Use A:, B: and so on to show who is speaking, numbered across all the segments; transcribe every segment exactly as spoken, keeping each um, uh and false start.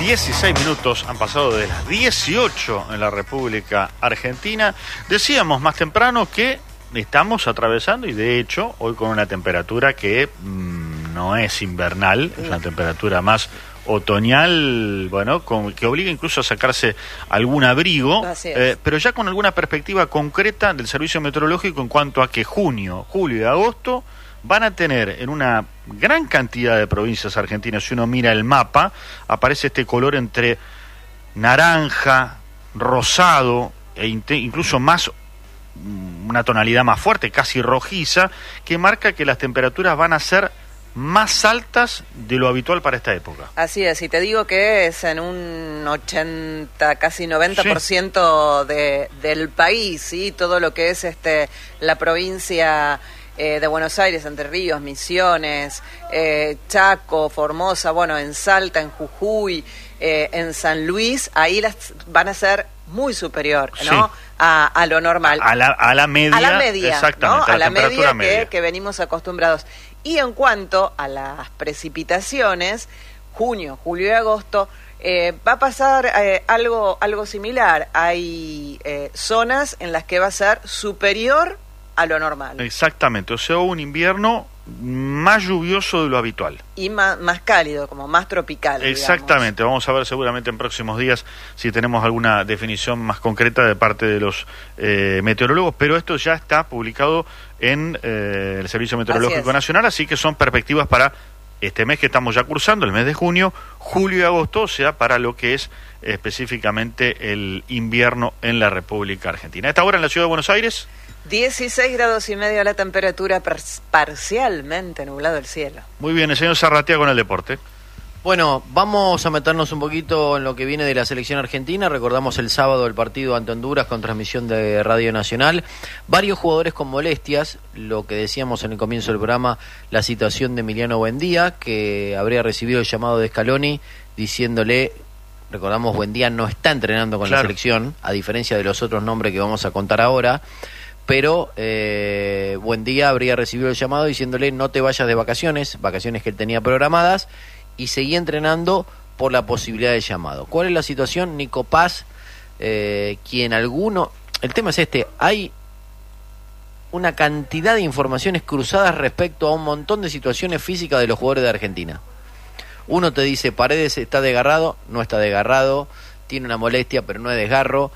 A: dieciséis minutos han pasado de las dieciocho en la República Argentina. Decíamos más temprano que estamos atravesando, y de hecho, hoy con una temperatura que mmm, no es invernal, es una temperatura más otoñal, bueno, con, que obliga incluso a sacarse algún abrigo, eh, pero ya con alguna perspectiva concreta del Servicio Meteorológico en cuanto a que junio, julio y agosto van a tener en una gran cantidad de provincias argentinas. Si uno mira el mapa, aparece este color entre naranja, rosado e incluso más, una tonalidad más fuerte, casi rojiza, que marca que las temperaturas van a ser más altas de lo habitual para esta época.
B: Así es, y te digo que es en un ochenta, casi noventa por ciento sí. de, del país, ¿sí? Todo lo que es este la provincia eh, de Buenos Aires, Entre Ríos, Misiones, eh, Chaco, Formosa, bueno, en Salta, en Jujuy, eh, en San Luis, ahí las van a ser muy superior, ¿no? Sí. A, a lo normal.
A: A la, a la media.
B: A la media,
A: exactamente,
B: ¿no? A
A: la,
B: la media,
A: media.
B: Que, que venimos acostumbrados. Y en cuanto a las precipitaciones, junio, julio y agosto, eh, va a pasar eh, algo, algo similar. Hay eh, zonas en las que va a ser superior a lo normal.
A: Exactamente, o sea, un invierno más lluvioso de lo habitual.
B: Y más, más cálido, como más tropical.
A: Exactamente,
B: digamos.
A: Vamos a ver seguramente en próximos días si tenemos alguna definición más concreta de parte de los eh, meteorólogos, pero esto ya está publicado en eh, el Servicio Meteorológico así Nacional, así que son perspectivas para este mes que estamos ya cursando, el mes de junio, julio y agosto, o sea, para lo que es eh, específicamente el invierno en la República Argentina. A esta hora en la Ciudad de Buenos Aires,
B: dieciséis grados y medio la temperatura, par- parcialmente nublado el cielo.
A: Muy bien, el señor Zarratea con el deporte.
C: Bueno, vamos a meternos un poquito en lo que viene de la selección argentina. Recordamos el sábado el partido ante Honduras con transmisión de Radio Nacional. Varios jugadores con molestias, lo que decíamos en el comienzo del programa, la situación de Emiliano Buendía, que habría recibido el llamado de Scaloni diciéndole, recordamos, Buendía no está entrenando con claro. la selección, a diferencia de los otros nombres que vamos a contar ahora, pero eh, Buendía habría recibido el llamado diciéndole no te vayas de vacaciones, vacaciones que él tenía programadas, y seguía entrenando por la posibilidad de llamado. ¿Cuál es la situación? Nico Paz, eh, quien alguno... El tema es este, hay una cantidad de informaciones cruzadas respecto a un montón de situaciones físicas de los jugadores de Argentina. Uno te dice, Paredes está desgarrado, no está desgarrado, tiene una molestia, pero no es desgarro.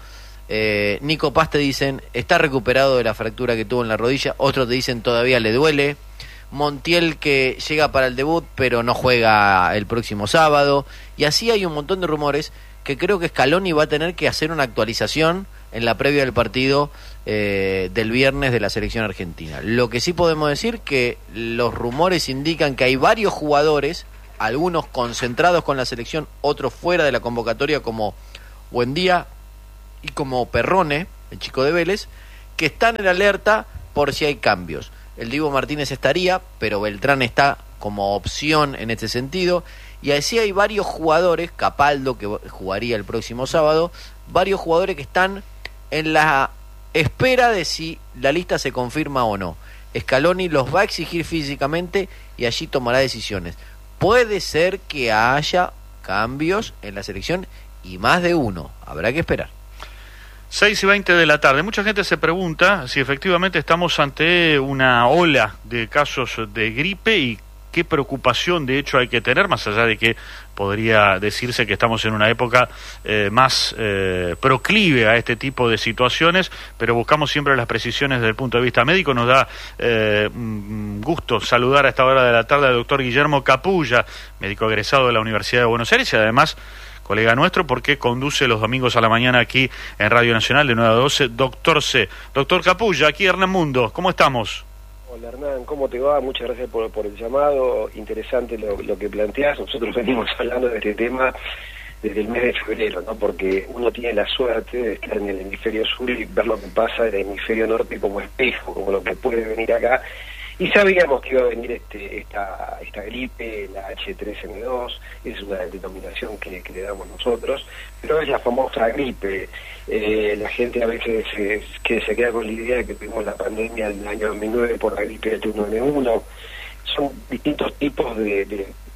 C: Eh, Nico Paz te dicen, está recuperado de la fractura que tuvo en la rodilla, otros te dicen, todavía le duele. Montiel que llega para el debut pero no juega el próximo sábado, y así hay un montón de rumores que creo que Scaloni va a tener que hacer una actualización en la previa del partido eh, del viernes de la selección argentina. Lo que sí podemos decir que los rumores indican que hay varios jugadores, algunos concentrados con la selección, otros fuera de la convocatoria como Buendía y como Perrone, el chico de Vélez, que están en alerta por si hay cambios. El Dibu Martínez estaría, pero Beltrán está como opción en este sentido. Y así hay varios jugadores, Capaldo, que jugaría el próximo sábado, varios jugadores que están en la espera de si la lista se confirma o no. Scaloni los va a exigir físicamente y allí tomará decisiones. Puede ser que haya cambios en la selección y más de uno. Habrá que esperar.
A: seis y veinte de la tarde. Mucha gente se pregunta si efectivamente estamos ante una ola de casos de gripe y qué preocupación de hecho hay que tener, más allá de que podría decirse que estamos en una época eh, más eh, proclive a este tipo de situaciones, pero buscamos siempre las precisiones desde el punto de vista médico. Nos da eh, un gusto saludar a esta hora de la tarde al doctor Guillermo Capulla, médico egresado de la Universidad de Buenos Aires y además colega nuestro porque conduce los domingos a la mañana aquí en Radio Nacional de nueve a doce, Doctor C. Doctor Capulla, aquí Hernán Mundo, ¿cómo estamos?
D: Hola Hernán, ¿cómo te va? Muchas gracias por, por el llamado, interesante lo, lo que planteás. Nosotros venimos hablando de este tema desde el mes de febrero, ¿no? Porque uno tiene la suerte de estar en el hemisferio sur y ver lo que pasa en el hemisferio norte como espejo, como lo que puede venir acá. Y sabíamos que iba a venir este, esta, esta gripe, la H tres N dos, es una denominación que, que le damos nosotros, pero es la famosa gripe. Eh, la gente a veces eh, que se queda con la idea de que tuvimos la pandemia en el año dos mil nueve por la gripe H uno N uno. Son distintos tipos de, de,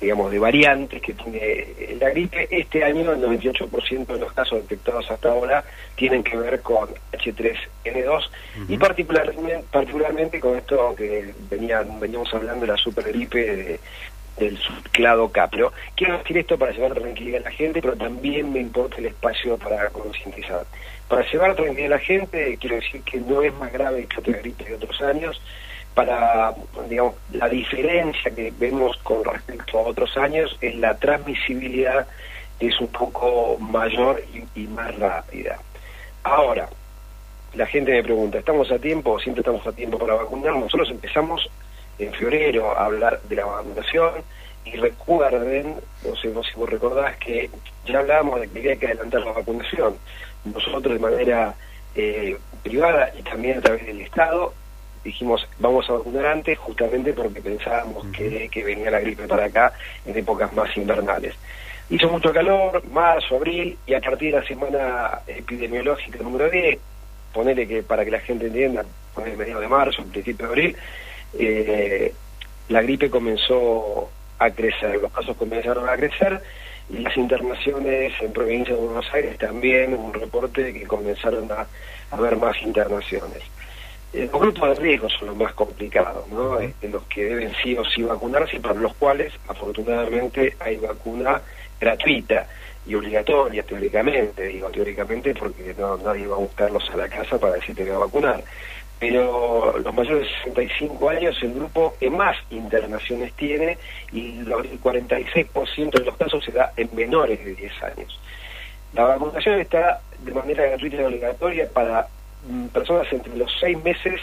D: digamos, de variantes que tiene la gripe. Este año el noventa y ocho por ciento de los casos detectados hasta ahora tienen que ver con H tres N dos uh-huh. y particularmente, particularmente con esto que venía, veníamos hablando de la supergripe de, del clado caprio. Quiero decir esto para llevar tranquilidad a la gente, pero también me importa el espacio para concientizar. Para llevar tranquilidad a la gente, quiero decir que no es más grave que otra gripe de otros años. Para, digamos, la diferencia que vemos con respecto a otros años es la transmisibilidad, que es un poco mayor y, y más rápida. Ahora, la gente me pregunta, ¿estamos a tiempo? Siempre estamos a tiempo para vacunar. Nosotros empezamos en febrero a hablar de la vacunación y recuerden, no sé si vos recordás, que ya hablábamos de que había que adelantar la vacunación. Nosotros de manera eh, privada y también a través del Estado dijimos, vamos a vacunar antes, justamente porque pensábamos que, que venía la gripe para acá en épocas más invernales. Hizo mucho calor, marzo, abril, y a partir de la semana epidemiológica número diez, ponele que para que la gente entienda, ponele medio de marzo, principio de abril, eh, la gripe comenzó a crecer, los casos comenzaron a crecer, y las internaciones en provincia de Buenos Aires también, un reporte de que comenzaron a, a haber más internaciones. Los grupos de riesgo son los más complicados, ¿no? Este, los que deben sí o sí vacunarse, y para los cuales, afortunadamente, hay vacuna gratuita y obligatoria, teóricamente. Digo teóricamente porque no nadie va a buscarlos a la casa para decir que va a vacunar. Pero los mayores de sesenta y cinco años, el grupo que más internaciones tiene, y el cuarenta y seis por ciento de los casos se da en menores de diez años. La vacunación está de manera gratuita y obligatoria para personas entre los seis meses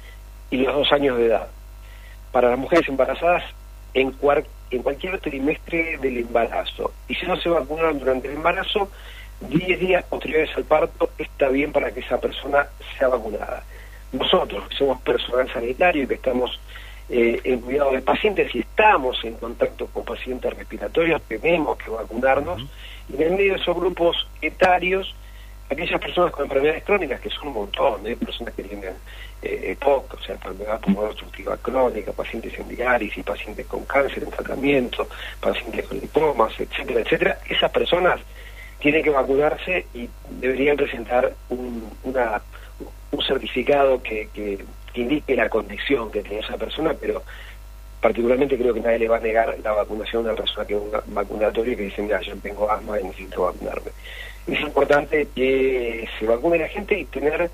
D: y los dos años de edad. Para las mujeres embarazadas en, cuar en cualquier trimestre del embarazo. Y si no se vacunaron durante el embarazo, diez días posteriores al parto está bien para que esa persona sea vacunada. Nosotros, que somos personal sanitario y que estamos eh, en cuidado de pacientes y estamos en contacto con pacientes respiratorios, tenemos que vacunarnos. Uh-huh. Y en el medio de esos grupos etarios, aquellas personas con enfermedades crónicas, que son un montón, ¿eh? Personas que tienen eh, P O C, o sea, enfermedad pulmonar obstructiva crónica, pacientes en diálisis, pacientes con cáncer en tratamiento, pacientes con lipomas, etcétera, etcétera, esas personas tienen que vacunarse y deberían presentar un, una, un certificado que, que, que indique la condición que tiene esa persona, pero particularmente creo que nadie le va a negar la vacunación a una persona que es un vacunatorio y que dice, mira, yo tengo asma y necesito vacunarme. Es importante que se vacune la gente y tener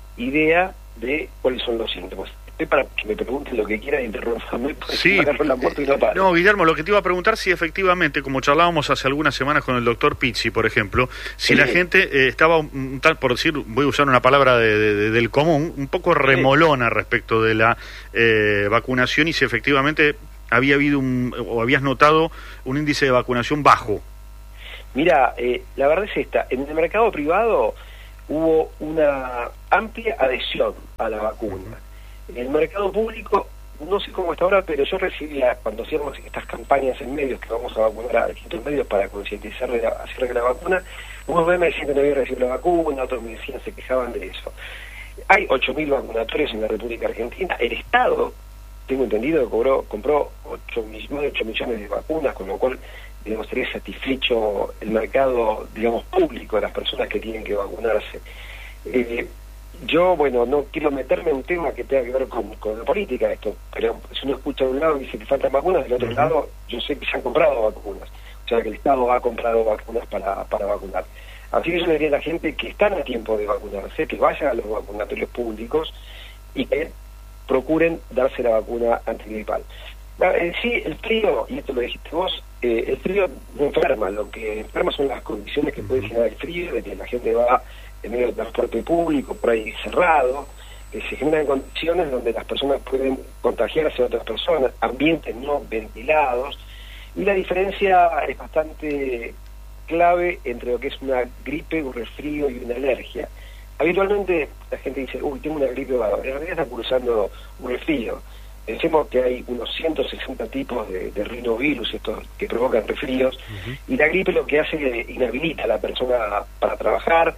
D: idea de cuáles son los síntomas. Estoy para que me pregunten lo que quieran, interrumpanme, porque
A: sí,
D: la moto y no paro.
A: No, Guillermo, lo que te iba a preguntar si efectivamente, como charlábamos hace algunas semanas con el doctor Pizzi, por ejemplo, si sí. la gente eh, estaba un tal, por decir, voy a usar una palabra de, de, de, del común, un poco remolona sí. respecto de la eh, vacunación, y si efectivamente había habido un, o habías notado un índice de vacunación bajo.
D: Mira, eh, la verdad es esta, en el mercado privado hubo una amplia adhesión a la vacuna. En el mercado público, no sé cómo está ahora, pero yo recibía, cuando hacíamos estas campañas en medios, que vamos a vacunar a distintos medios para concientizar de la, acerca de la vacuna, unos me decían que no había recibido la vacuna, otros me decían, se quejaban de eso. Hay ocho mil vacunatorios en la República Argentina, el Estado, tengo entendido, cobró, compró ocho, más de ocho millones de vacunas, con lo cual digamos, estaría satisfecho el mercado, digamos, público de las personas que tienen que vacunarse. Eh, yo, bueno, no quiero meterme en un tema que tenga que ver con, con la política esto, pero si uno escucha de un lado y dice que faltan vacunas, del otro uh-huh. lado yo sé que se han comprado vacunas, o sea que el Estado ha comprado vacunas para, para vacunar. Así que yo le diría a la gente que están a tiempo de vacunarse, que vayan a los vacunatorios públicos y que procuren darse la vacuna antigripal. En sí, el frío, y esto lo dijiste vos, eh, el frío no enferma, lo que enferma son las condiciones que puede generar el frío, de que la gente va en medio de transporte público, por ahí cerrado, que se generan condiciones donde las personas pueden contagiarse a otras personas, ambientes no ventilados, y la diferencia es bastante clave entre lo que es una gripe, un resfrío y una alergia. Habitualmente la gente dice, uy, tengo una gripe bárbara, en realidad está cursando un resfrío. Pensemos que hay unos ciento sesenta tipos de, de rinovirus estos que provocan resfríos, uh-huh. y la gripe lo que hace es inhabilita a la persona para trabajar,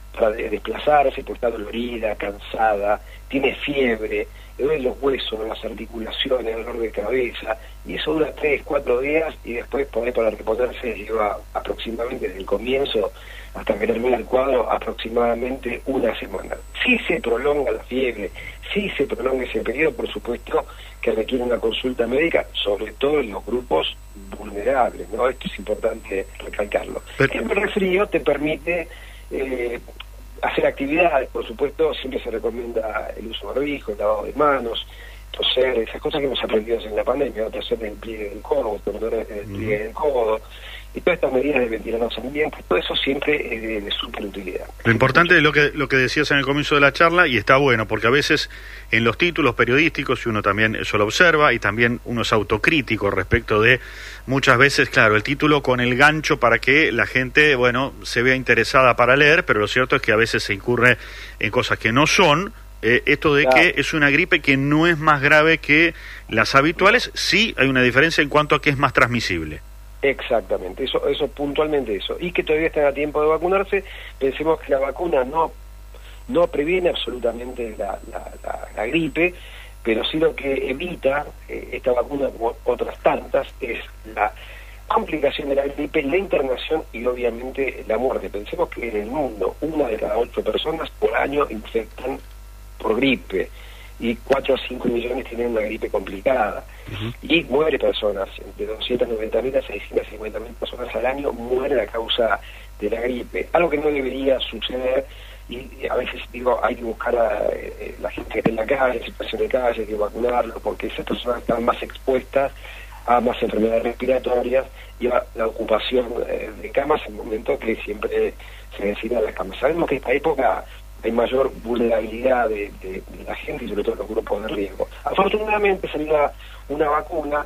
D: para desplazarse, porque está dolorida, cansada, tiene fiebre, le duelen los huesos, las articulaciones, el dolor de cabeza, y eso dura tres, cuatro días, y después poner para reponerse lleva aproximadamente desde el comienzo hasta que termina el cuadro aproximadamente una semana. Si se prolonga la fiebre, si se prolonga ese periodo, por supuesto que requiere una consulta médica, sobre todo en los grupos vulnerables, ¿no? Esto es importante recalcarlo. Pero el resfrío te permite eh, hacer actividades, por supuesto, siempre se recomienda el uso de barbijo, el lavado de manos, toser, esas cosas que hemos aprendido en la pandemia, ¿no? Toser en el pliegue del codo, torcer en el pliegue del codo, y todas estas medidas de ventilar los ambientes, todo eso siempre es de, de súper utilidad.
A: Lo importante es lo que lo que decías en el comienzo de la charla, y está bueno, porque a veces en los títulos periodísticos, y uno también eso lo observa, y también uno es autocrítico respecto de, muchas veces, claro, el título con el gancho para que la gente, bueno, se vea interesada para leer, pero lo cierto es que a veces se incurre en cosas que no son. Eh, esto de claro. que es una gripe que no es más grave que las habituales, sí hay una diferencia en cuanto a que es más transmisible.
D: Exactamente, eso eso puntualmente eso. Y que todavía están a tiempo de vacunarse. Pensemos que la vacuna no no previene absolutamente la, la, la, la gripe, pero sí lo que evita eh, esta vacuna, como otras tantas, es la complicación de la gripe, la internación y obviamente la muerte. Pensemos que en el mundo una de cada ocho personas por año infectan por gripe, y cuatro a cinco millones tienen una gripe complicada, uh-huh. y muere personas, de doscientas noventa mil a seiscientas cincuenta mil personas al año mueren a causa de la gripe, algo que no debería suceder, y a veces digo, hay que buscar a eh, la gente que está en la calle, en situación de calle, hay que vacunarlo, porque esas personas están más expuestas a más enfermedades respiratorias y a la ocupación eh, de camas en el momento que siempre se necesitan las camas. Sabemos que esta época hay mayor vulnerabilidad de, de, de la gente y sobre todo los grupos de riesgo. Afortunadamente salió una, una vacuna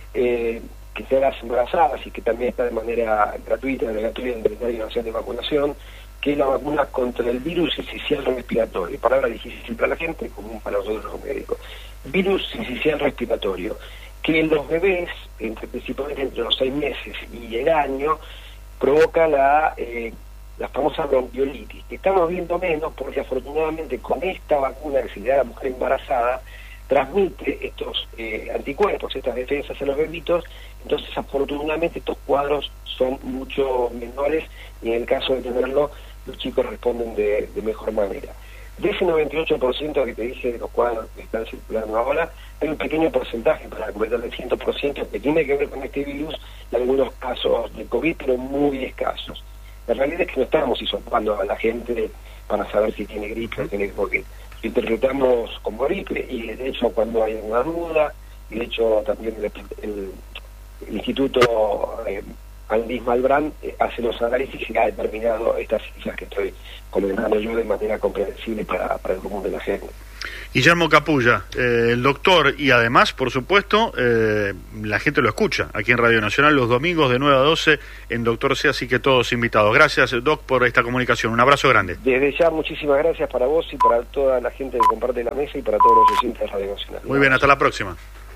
D: eh, que te da las embarazadas y que también está de manera gratuita en el Laboratorio Nacional de Vacunación, que es la vacuna contra el virus sincicial respiratorio. Palabra difícil para la gente, común para nosotros los médicos. Virus sincicial respiratorio, que en los bebés, entre, principalmente entre los seis meses y el año, provoca la... Eh, la famosa bronquiolitis, que estamos viendo menos porque afortunadamente con esta vacuna que se le da a la mujer embarazada, transmite estos eh, anticuerpos, estas defensas a los bebitos, entonces afortunadamente estos cuadros son mucho menores y en el caso de tenerlo, los chicos responden de, de mejor manera. De ese noventa y ocho por ciento que te dije de los cuadros que están circulando ahora, hay un pequeño porcentaje, para completar el cien por ciento, que tiene que ver con este virus, en algunos casos de COVID, pero muy escasos. La realidad es que no estamos hisopando a la gente para saber si tiene gripe o tiene, porque lo interpretamos como gripe, y de hecho cuando hay alguna duda, y de hecho también el, el, el Instituto eh, Andis Malbrán eh, hace los análisis y ha determinado estas cifras que estoy comentando yo de manera comprensible para, para el común de la gente.
A: Guillermo Capulla, eh, el doctor, y además, por supuesto, eh, la gente lo escucha aquí en Radio Nacional los domingos de nueve a doce en Doctor C, así que todos invitados. Gracias, Doc, por esta comunicación. Un abrazo grande.
D: Desde ya, muchísimas gracias para vos y para toda la gente que comparte la mesa y para todos los oyentes de Radio Nacional.
A: Muy bien, hasta la próxima.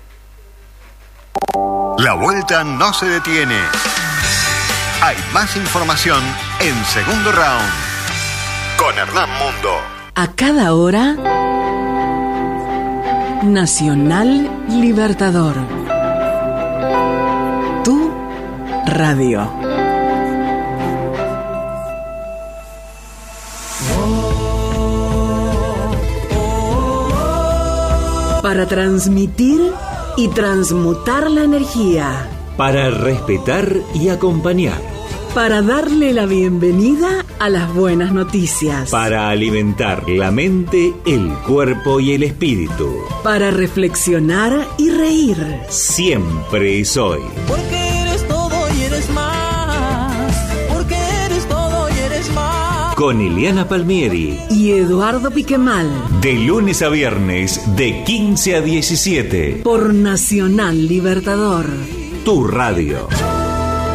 E: La vuelta no se detiene. Hay más información en Segundo Round con Hernán Mundo.
F: A cada hora, Nacional Libertador. Tu radio. Para transmitir y transmutar la energía.
G: Para respetar y acompañar.
F: Para darle la bienvenida a las buenas noticias.
G: Para alimentar la mente, el cuerpo y el espíritu.
F: Para reflexionar y reír.
G: Siempre es hoy.
H: Porque eres todo y eres más. Porque eres todo y eres más.
G: Con Eliana Palmieri
F: y Eduardo Piquemal.
G: De lunes a viernes, de quince a diecisiete.
F: Por Nacional Libertador.
G: Tu radio.